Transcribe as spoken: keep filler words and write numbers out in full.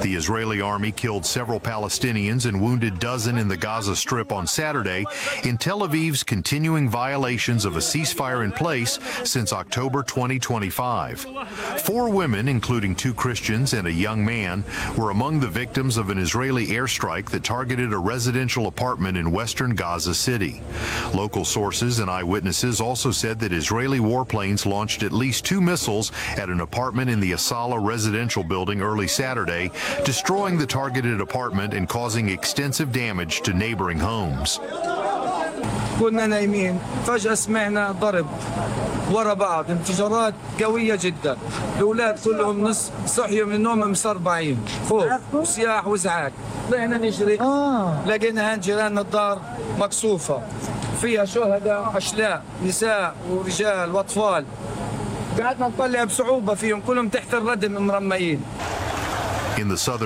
The Israeli army killed several Palestinians and wounded dozens in the Gaza Strip on Saturday in Tel Aviv's continuing violations of a ceasefire in place since October twenty twenty-five. Four women, including two Christians and a young man, were among the victims of an Israeli airstrike that targeted a residential apartment in western Gaza City. Local sources and eyewitnesses also said that Israeli warplanes launched at least two missiles at an apartment in the Asala residential building early Saturday, destroying the targeted apartment and causing extensive damage to neighboring homes. كنا نايمين فجأة سمعنا ضرب ورا بعض انفجارات قوية جدا. الأولاد كلهم نص صحيوا من النوم مسربعين فوق صياح وازعاج. طلعنا نجري لقينا هان جيراننا الدار مقصوفة فيها شهداء أشلاء نساء ورجال وأطفال. قعدنا نطلع بصعوبة فيهم كلهم تحت الردم مرميين. In the southern